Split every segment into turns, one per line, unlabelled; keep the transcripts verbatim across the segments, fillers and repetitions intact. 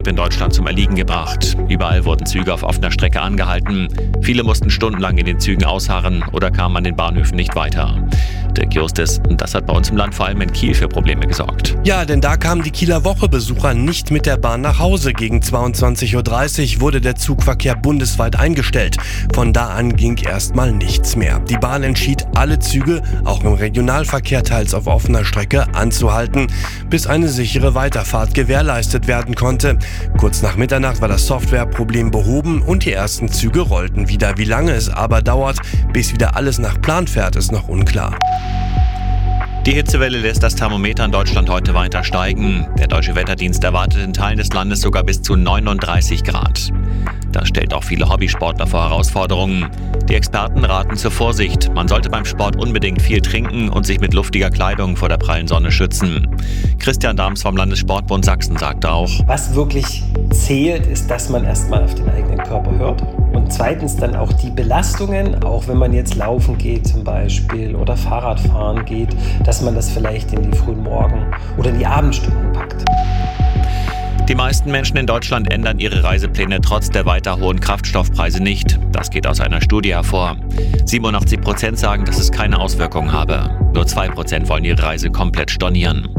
in Deutschland zum Erliegen gebracht. Überall wurden Züge auf offener Strecke angehalten. Viele mussten stundenlang in den Zügen ausharren oder kamen an den Bahnhöfen nicht weiter. Dirk Justis, das hat bei uns im Land vor allem in Kiel für Probleme gesorgt.
Ja, denn da kamen die Kieler Woche-Besucher nicht mit der Bahn nach Hause. Gegen zweiundzwanzig Uhr dreißig wurde der Zugverkehr bundesweit eingestellt. Von da an ging erstmal nichts mehr. Die Bahn entschied, alle Züge, auch im Regionalverkehr teils auf offener Strecke, anzuhalten, bis eine sichere Weiterfahrt gewährleistet werden konnte. Kurz nach Mitternacht war das Softwareproblem behoben und die ersten Züge rollten wieder. Wie lange es aber dauert, bis wieder alles nach Plan fährt, ist noch unklar.
Die Hitzewelle lässt das Thermometer in Deutschland heute weiter steigen. Der Deutsche Wetterdienst erwartet in Teilen des Landes sogar bis zu neununddreißig Grad. Das stellt auch viele Hobbysportler vor Herausforderungen. Die Experten raten zur Vorsicht. Man sollte beim Sport unbedingt viel trinken und sich mit luftiger Kleidung vor der prallen Sonne schützen. Christian Dahms vom Landessportbund Sachsen sagt auch:
Was wirklich zählt, ist, dass man erstmal auf den eigenen Körper hört. Und zweitens dann auch die Belastungen, auch wenn man jetzt laufen geht zum Beispiel oder Fahrradfahren geht, dass man das vielleicht in die frühen Morgen- oder in die Abendstunden packt.
Die meisten Menschen in Deutschland ändern ihre Reisepläne trotz der weiter hohen Kraftstoffpreise nicht. Das geht aus einer Studie hervor. siebenundachtzig Prozent sagen, dass es keine Auswirkungen habe. Nur zwei Prozent wollen ihre Reise komplett stornieren.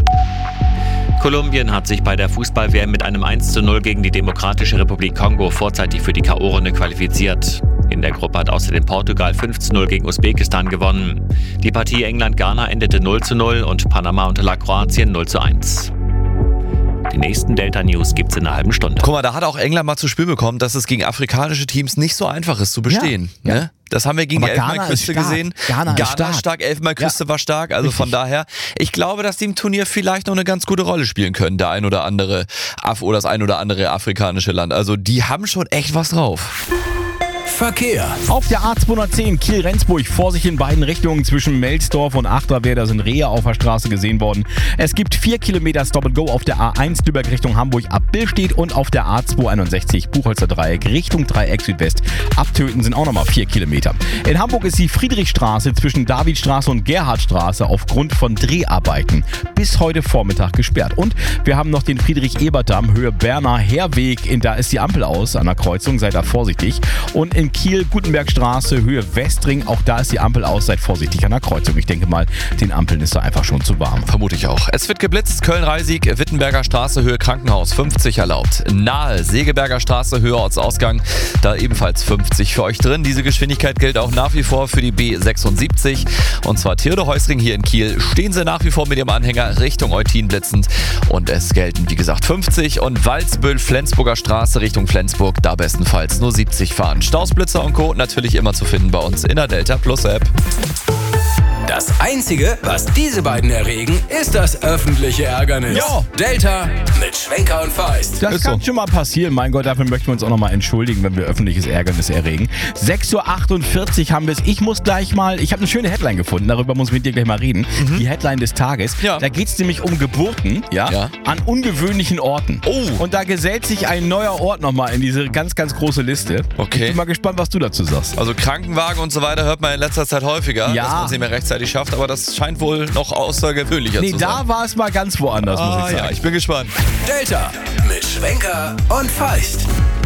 Kolumbien hat sich bei der Fußball-W M mit einem eins zu null gegen die Demokratische Republik Kongo vorzeitig für die K O-Runde qualifiziert. In der Gruppe hat außerdem Portugal fünf zu null gegen Usbekistan gewonnen. Die Partie England-Ghana endete null zu null und Panama unterlag Kroatien null zu eins. Die nächsten Delta-News gibt's in einer halben Stunde.
Guck mal, da hat auch England mal zu spüren bekommen, dass es gegen afrikanische Teams nicht so einfach ist zu bestehen.
Ja, ja.
Ne? Das haben wir gegen
Aber
die Elfenbeinküste gesehen.
Ghana,
Ghana
ist stark.
stark, Elfenbeinküste
Ja.
war stark. Also
Richtig.
von daher, ich glaube, dass die im Turnier vielleicht noch eine ganz gute Rolle spielen können, der ein oder andere Af oder das ein oder andere afrikanische Land. Also die haben schon echt was drauf.
Verkehr.
Auf der A zweihundertzehn Kiel-Rendsburg, Vorsicht in beiden Richtungen zwischen Melsdorf und Achterwerder sind Rehe auf der Straße gesehen worden. Es gibt vier Kilometer Stop-and-Go auf der A eins Lübeck Richtung Hamburg ab Billstedt und auf der A zweihunderteinundsechzig Buchholzer Dreieck Richtung Dreieck Südwest. Abtöten sind auch nochmal vier Kilometer. In Hamburg ist die Friedrichstraße zwischen Davidstraße und Gerhardstraße aufgrund von Dreharbeiten bis heute Vormittag gesperrt. Und wir haben noch den Friedrich-Ebert-Damm, Höhe Berner Herweg. Da ist die Ampel aus an der Kreuzung, seid da vorsichtig. Und in Kiel, Gutenbergstraße, Höhe Westring, auch da ist die Ampel aus, seid vorsichtig an der Kreuzung. Ich denke mal, den Ampeln ist da einfach schon zu warm.
Vermute ich auch. Es wird geblitzt, Köln-Reisig, Wittenberger Straße, Höhe Krankenhaus, fünfzig erlaubt. Nahe, Segeberger Straße, Höhe Ortsausgang, da ebenfalls fünfzig für euch drin. Diese Geschwindigkeit gilt auch nach wie vor für die B sechsundsiebzig. Und zwar Theodor-Heuss-Ring hier in Kiel. Stehen sie nach wie vor mit ihrem Anhänger Richtung Eutin blitzend. Und es gelten, wie gesagt, fünfzig. Und Walsbüll-Flensburger Straße Richtung Flensburg, da bestenfalls nur siebzig fahren. Stausblitzer und Co. natürlich immer zu finden bei uns in der Delta Plus App.
Das Einzige, was diese beiden erregen, ist das öffentliche Ärgernis.
Ja.
Delta mit Schwenker und Feist.
Das
Ist
kann
so.
schon mal passieren. Mein Gott, dafür möchten wir uns auch nochmal entschuldigen, wenn wir öffentliches Ärgernis erregen. sechs Uhr achtundvierzig haben wir es. Ich muss gleich mal, ich habe eine schöne Headline gefunden, darüber muss ich mit dir gleich mal reden. Mhm. Die Headline des Tages.
Ja.
Da geht es nämlich um Geburten, ja,
Ja.
an ungewöhnlichen Orten.
Oh.
Und da gesellt sich ein neuer Ort nochmal in diese ganz, ganz große Liste.
Okay.
Ich bin mal gespannt, was du dazu sagst.
Also Krankenwagen und so weiter hört man in letzter Zeit häufiger,
Ja.
dass man es nicht mehr rechtzeitig schafft, aber das scheint wohl noch außergewöhnlicher
Nee,
zu sein.
da war es mal ganz woanders, muss
Ah,
ich sagen.
ja, ich bin gespannt.
Delta mit Schwenker und Feist.